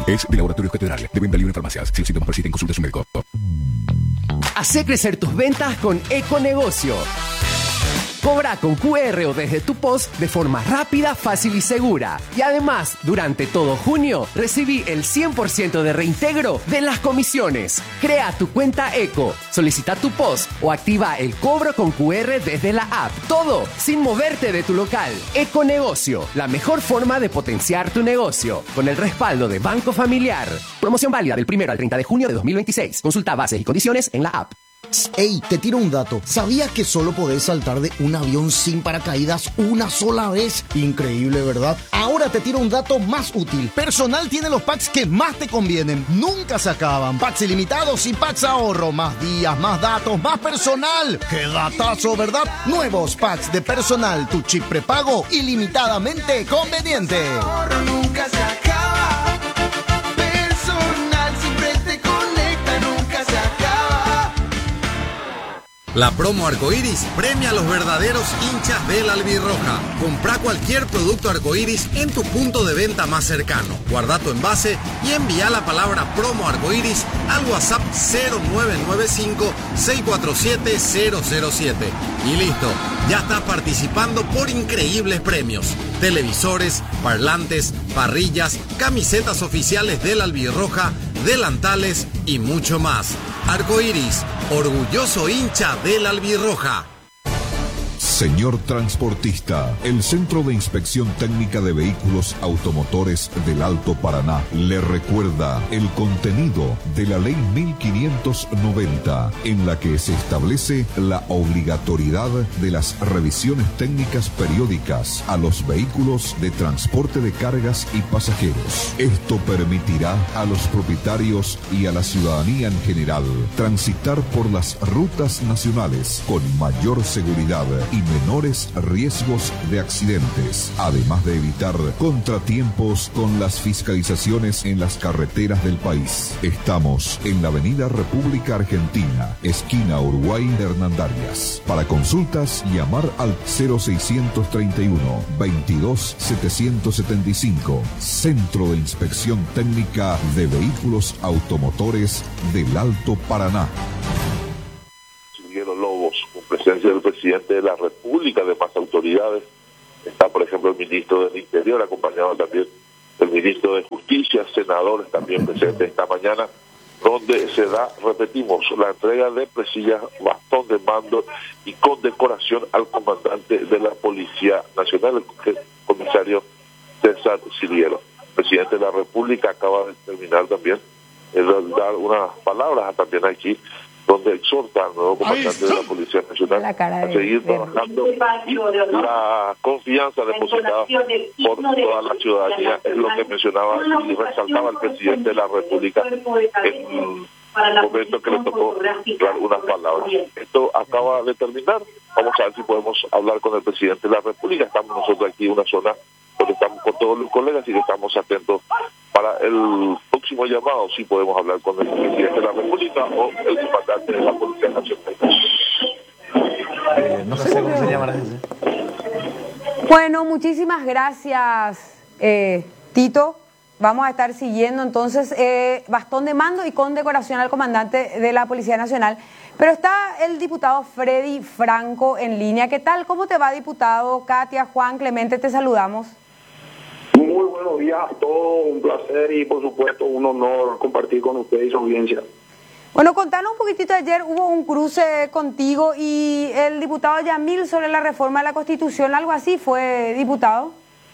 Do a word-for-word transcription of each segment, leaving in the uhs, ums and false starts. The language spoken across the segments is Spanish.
Es de Laboratorios Catedral. De venta libre en farmacias. Si los síntomas persisten, consulte a su médico. Hacé crecer tus ventas con Econegocio. Cobra con Q R o desde tu post de forma rápida, fácil y segura. Y además, durante todo junio, recibí el cien por ciento de reintegro de las comisiones. Crea tu cuenta Eco, solicita tu post o activa el cobro con Q R desde la app. Todo sin moverte de tu local. Econegocio, la mejor forma de potenciar tu negocio. Con el respaldo de Banco Familiar. Promoción válida del primero al treinta de junio de dos mil veintiséis. Consulta bases y condiciones en la app. Ey, te tiro un dato. ¿Sabías que solo podés saltar de un avión sin paracaídas una sola vez? Increíble, ¿verdad? Ahora te tiro un dato más útil. Personal tiene los packs que más te convienen. Nunca se acaban. Packs ilimitados y packs ahorro. Más días, más datos, más personal. ¡Qué datazo!, ¿verdad? Nuevos packs de Personal. Tu chip prepago ilimitadamente conveniente. Ahorro nunca se acaba. Personal siempre te conecta, nunca se acaba. La promo Arcoiris premia a los verdaderos hinchas del Albirroja. Compra cualquier producto Arcoiris en tu punto de venta más cercano. Guarda tu envase y envía la palabra promo Arcoiris al WhatsApp cero nueve nueve cinco, seis cuatro siete, cero cero siete. Y listo, ya estás participando por increíbles premios. Televisores, parlantes, parrillas, camisetas oficiales del Albirroja, delantales y mucho más. Arcoiris, orgulloso hincha del Albirroja. Señor transportista, el Centro de Inspección Técnica de Vehículos Automotores del Alto Paraná le recuerda el contenido de la Ley mil quinientos noventa, en la que se establece la obligatoriedad de las revisiones técnicas periódicas a los vehículos de transporte de cargas y pasajeros. Esto permitirá a los propietarios y a la ciudadanía en general transitar por las rutas nacionales con mayor seguridad y menores riesgos de accidentes, además de evitar contratiempos con las fiscalizaciones en las carreteras del país. Estamos en la Avenida República Argentina, esquina Uruguay de Hernandarias. Para consultas, llamar al cero seiscientos treinta y uno, veintidós, setecientos setenta y cinco. Centro de Inspección Técnica de Vehículos Automotores del Alto Paraná. Lobos, con presencia del presidente de la República, de más autoridades. Está, por ejemplo, el ministro del Interior, acompañado también del ministro de Justicia, senadores también presentes esta mañana, donde se da, repetimos, la entrega de presillas, bastón de mando y condecoración al comandante de la Policía Nacional, el comisario César Siliero. El presidente de la República acaba de terminar también de dar unas palabras también aquí, donde exhorta al nuevo comandante de la Policía Nacional a seguir trabajando y la confianza depositada por toda la ciudadanía, es lo que mencionaba y resaltaba el presidente de la República en el momento que le tocó dar unas palabras. Esto acaba de terminar, vamos a ver si podemos hablar con el presidente de la República. Estamos nosotros aquí en una zona donde estamos con todos los colegas y que estamos atentos para el próximo llamado, si podemos hablar con el presidente de la República o el comandante de la Policía Nacional. Eh, no sé cómo se llama la gente. Bueno, muchísimas gracias, eh, Tito. Vamos a estar siguiendo entonces eh, bastón de mando y condecoración al comandante de la Policía Nacional. Pero está el diputado Freddy Franco en línea. ¿Qué tal? ¿Cómo te va, diputado? Katia, Juan, Clemente, te saludamos. Muy buenos días a todos, un placer y por supuesto un honor compartir con ustedes y su audiencia. Bueno, contanos un poquitito, ayer hubo un cruce contigo y el diputado Yamil sobre la reforma de la Constitución, algo así fue, diputado.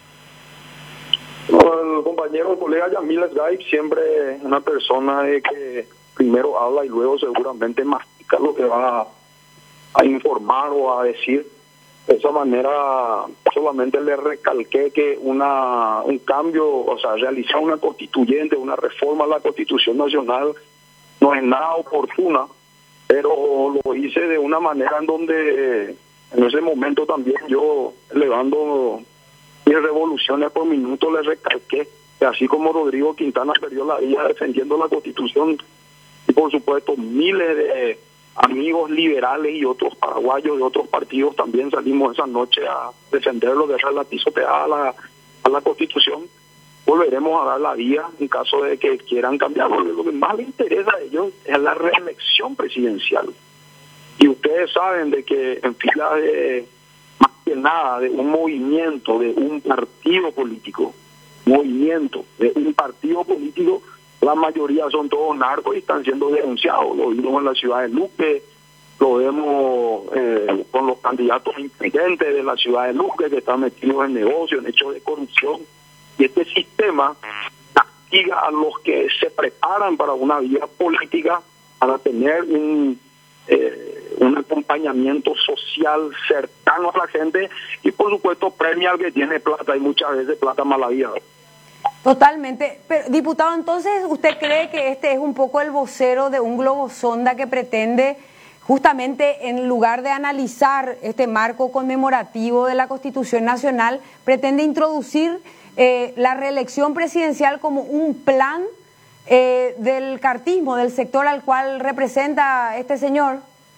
Bueno, el compañero, el colega Yamil Esgaib, siempre una persona de que primero habla y luego seguramente mastica lo que va a informar o a decir. De esa manera solamente le recalqué que una un cambio, o sea, realizar una constituyente, una reforma a la Constitución Nacional no es nada oportuna, pero lo hice de una manera en donde en ese momento también yo, elevando mis revoluciones por minuto, le recalqué que así como Rodrigo Quintana perdió la vida defendiendo la Constitución, y por supuesto miles de amigos liberales y otros paraguayos de otros partidos también salimos esa noche a defenderlo, de dejar la pisoteada a la, a la Constitución. volveremos a dar la vía en caso de que quieran cambiar, porque lo que más les interesa a ellos es la reelección presidencial. Y ustedes saben de que en fila de, más que nada, de un movimiento, de un partido político, movimiento de un partido político, la mayoría son todos narcos y están siendo denunciados. Lo vimos en la ciudad de Luque, lo vemos eh, con los candidatos intendentes de la ciudad de Luque que están metidos en negocios, en hechos de corrupción. Y este sistema castiga a los que se preparan para una vida política, para tener un, eh, un acompañamiento social cercano a la gente, y por supuesto premia al que tiene plata, y muchas veces plata mala vida. Totalmente. Pero, diputado, entonces, ¿usted cree que este es un poco el vocero de un globo sonda que pretende, justamente en lugar de analizar este marco conmemorativo de la Constitución Nacional, pretende introducir eh, la reelección presidencial como un plan eh, del cartismo, del sector al cual representa este señor?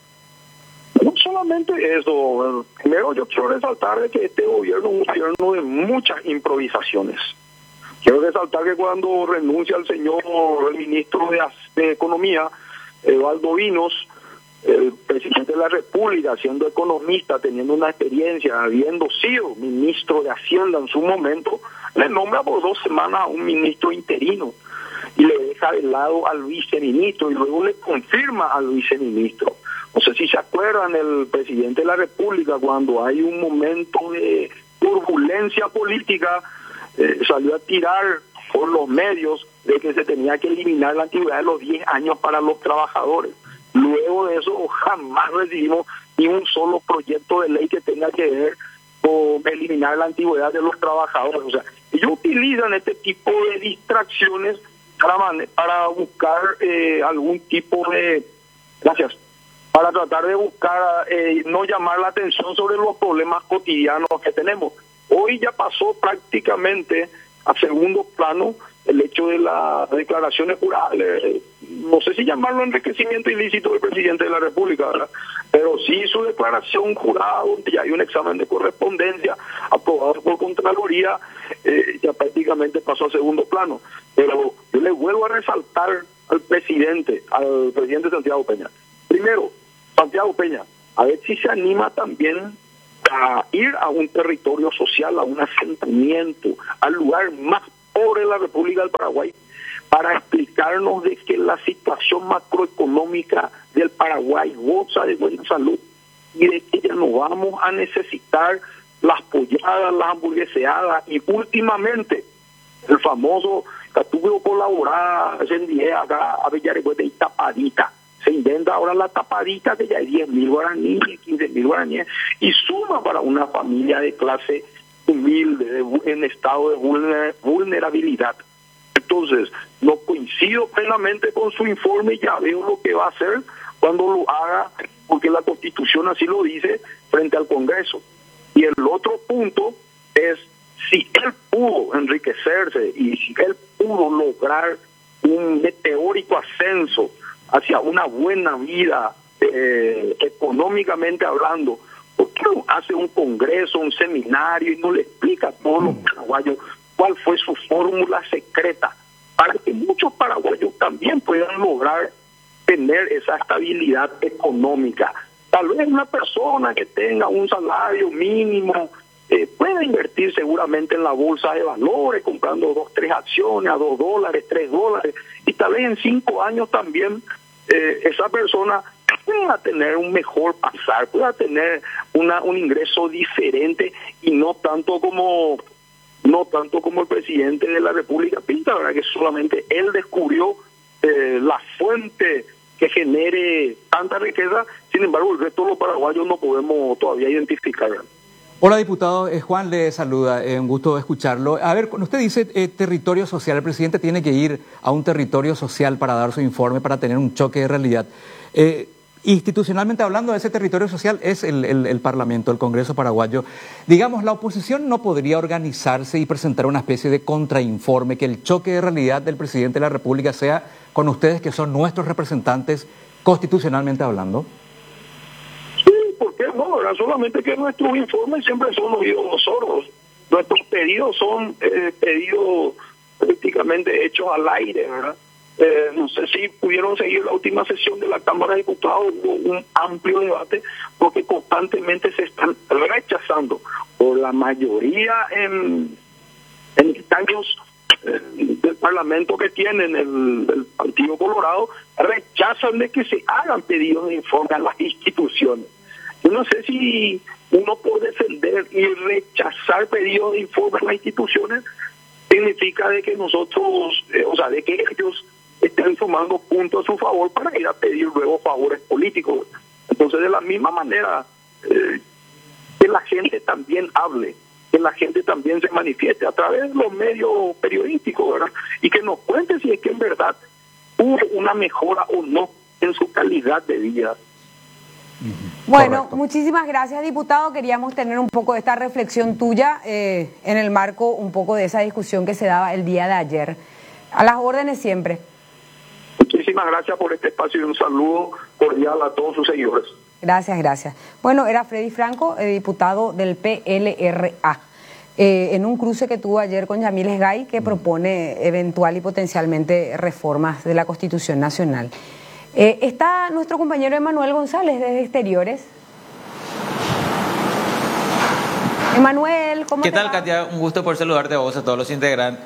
No solamente eso. Primero, yo quiero resaltar de que este gobierno es un gobierno de muchas improvisaciones. Quiero resaltar que cuando renuncia el señor, el ministro de, de Economía, Eduardo Vinos, el presidente de la República, siendo economista, teniendo una experiencia, habiendo sido ministro de Hacienda en su momento, le nombra por dos semanas a un ministro interino y le deja de lado al viceministro y luego le confirma al viceministro. No sé si se acuerdan, el presidente de la República, cuando hay un momento de turbulencia política, eh, salió a tirar por los medios de que se tenía que eliminar la antigüedad de los diez años para los trabajadores. Luego de eso jamás recibimos ni un solo proyecto de ley que tenga que ver con eliminar la antigüedad de los trabajadores. O sea, ellos utilizan este tipo de distracciones para, para buscar eh, algún tipo de... Gracias. Para tratar de buscar, eh, no llamar la atención sobre los problemas cotidianos que tenemos. Hoy ya pasó prácticamente a segundo plano el hecho de las declaraciones juradas, no sé si llamarlo enriquecimiento ilícito del presidente de la República, ¿verdad? Pero sí su declaración jurada, donde ya hay un examen de correspondencia aprobado por Contraloría, eh, ya prácticamente pasó a segundo plano. Pero yo le vuelvo a resaltar al presidente, al presidente Santiago Peña. Primero, Santiago Peña, a ver si se anima también a ir a un territorio social, a un asentamiento, al lugar más pobre de la República del Paraguay, para explicarnos de que la situación macroeconómica del Paraguay goza de buena salud y de que ya no vamos a necesitar las polladas, las hamburgueseadas y últimamente el famoso catuvo colaborada acá a Villarecuete y tapadita. Se inventa ahora la tapadita que ya hay diez mil guaraníes, quince mil guaraníes y suma para una familia de clase humilde, de, en estado de vulnerabilidad. Entonces, no coincido plenamente con su informe, ya veo lo que va a hacer cuando lo haga, porque la Constitución así lo dice, frente al Congreso. Y el otro punto es, si él pudo enriquecerse y si él pudo lograr un meteórico ascenso hacia una buena vida, eh, económicamente hablando, ¿por qué no hace un congreso, un seminario y no le explica a todos los paraguayos cuál fue su fórmula secreta para que muchos paraguayos también puedan lograr tener esa estabilidad económica? Tal vez una persona que tenga un salario mínimo eh, pueda invertir seguramente en la bolsa de valores, comprando dos, tres acciones a dos dólares, tres dólares, y tal vez en cinco años también eh, esa persona pueda tener un mejor pasar, pueda tener una un ingreso diferente y no tanto como no tanto como el presidente de la República pinta, ¿verdad? Que solamente él descubrió eh, la fuente que genere tanta riqueza, sin embargo el resto de los paraguayos no podemos todavía identificar. Hola diputado, eh, Juan le saluda, eh, un gusto escucharlo. A ver, cuando usted dice eh, territorio social, el presidente tiene que ir a un territorio social para dar su informe, para tener un choque de realidad. Eh, Institucionalmente hablando, ese territorio social es el, el, el Parlamento, el Congreso paraguayo. Digamos, la oposición no podría organizarse y presentar una especie de contrainforme, que el choque de realidad del presidente de la República sea con ustedes, que son nuestros representantes constitucionalmente hablando. Sí, ¿por qué no? ¿Verdad? Solamente que nuestros informes siempre son oídos sordos. Nuestros pedidos son eh, pedidos prácticamente hechos al aire, ¿verdad? Eh, no sé si pudieron seguir la última sesión de la Cámara de Diputados, hubo un amplio debate porque constantemente se están rechazando por la mayoría en, en escaños eh, del Parlamento que tienen el, el Partido Colorado, rechazan de que se hagan pedidos de informe a las instituciones. Yo no sé si uno puede defender y rechazar pedidos de informe a las instituciones significa de que nosotros, eh, o sea, de que ellos estén sumando puntos a su favor para ir a pedir luego favores políticos. Entonces, de la misma manera, eh, que la gente también hable, que la gente también se manifieste a través de los medios periodísticos, ¿verdad? Y que nos cuente si es que en verdad hubo una mejora o no en su calidad de vida. Bueno, Correcto. muchísimas gracias, diputado. Queríamos tener un poco de esta reflexión tuya eh, en el marco un poco de esa discusión que se daba el día de ayer. A las órdenes siempre. Muchísimas gracias por este espacio y un saludo cordial a todos sus seguidores. Gracias, gracias. Bueno, era Freddy Franco, eh, diputado del P L R A, eh, en un cruce que tuvo ayer con Yamil Esgay, que propone eventual y potencialmente reformas de la Constitución Nacional. Eh, está nuestro compañero Emanuel González desde Exteriores. Emanuel, ¿cómo ¿Qué te tal, va? Katia? Un gusto por saludarte a vos, a todos los integrantes.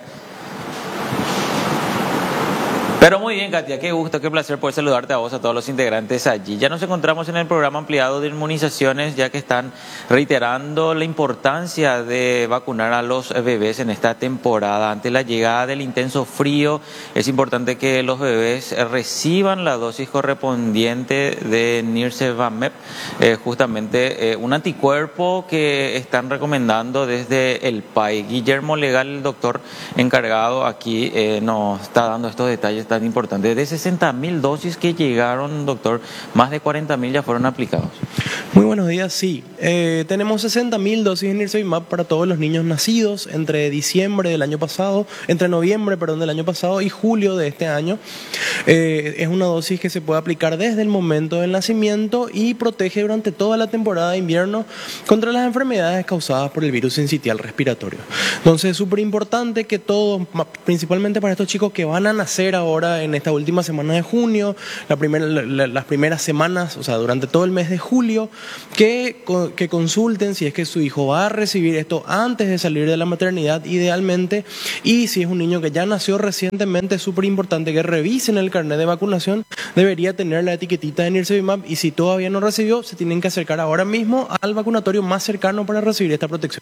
Pero muy bien, Katia, qué gusto, qué placer poder saludarte a vos, a todos los integrantes allí. Ya nos encontramos en el programa ampliado de inmunizaciones, ya que están reiterando la importancia de vacunar a los bebés en esta temporada. Ante la llegada del intenso frío, es importante que los bebés reciban la dosis correspondiente de Nirsevimab, eh, justamente eh, un anticuerpo que están recomendando desde el P A I. Guillermo Legal, el doctor encargado aquí, eh, nos está dando estos detalles tan importante. De sesenta mil dosis que llegaron, doctor, más de cuarenta mil ya fueron aplicados. Muy buenos días, sí. Eh, tenemos sesenta mil dosis de Nirsevimab para todos los niños nacidos entre diciembre del año pasado, entre noviembre, perdón, del año pasado y julio de este año. Eh, es una dosis que se puede aplicar desde el momento del nacimiento y protege durante toda la temporada de invierno contra las enfermedades causadas por el virus sincitial respiratorio. Entonces es súper importante que todos, principalmente para estos chicos que van a nacer ahora en esta última semana de junio, la primera, la, las primeras semanas, o sea, durante todo el mes de julio, que, que consulten si es que su hijo va a recibir esto antes de salir de la maternidad, idealmente, y si es un niño que ya nació recientemente, es súper importante que revisen el carnet de vacunación, debería tener la etiquetita de Nirsevimab, y si todavía no recibió, se tienen que acercar ahora mismo al vacunatorio más cercano para recibir esta protección.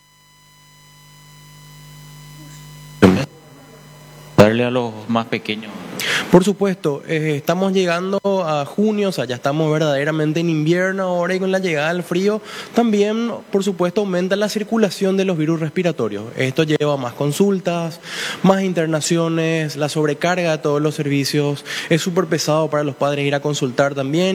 Darle a los más pequeños. Por supuesto, eh, estamos llegando a junio, o sea, ya estamos verdaderamente en invierno ahora, y con la llegada del frío también, por supuesto, aumenta la circulación de los virus respiratorios. Esto lleva a más consultas, más internaciones, la sobrecarga de todos los servicios, es súper pesado para los padres ir a consultar también.